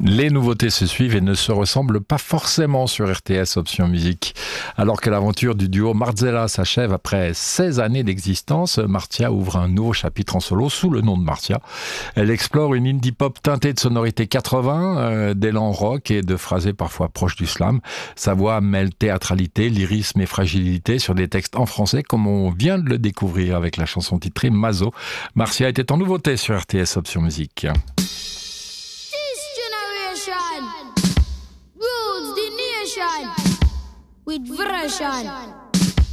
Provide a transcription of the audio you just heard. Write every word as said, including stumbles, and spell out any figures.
Les nouveautés se suivent et ne se ressemblent pas forcément sur R T S Option Musique. Alors que l'aventure du duo Marzella s'achève après seize années d'existence, Martia ouvre un nouveau chapitre en solo sous le nom de Martia. Elle explore une indie pop teintée de sonorités quatre-vingts, euh, d'élan rock et de phrasés parfois proches du slam. Sa voix mêle théâtralité, lyrisme et fragilité sur des textes en français comme on vient de le découvrir avec la chanson titrée Mazo. Martia était en nouveauté sur R T S Option Musique. Rules the nation with version.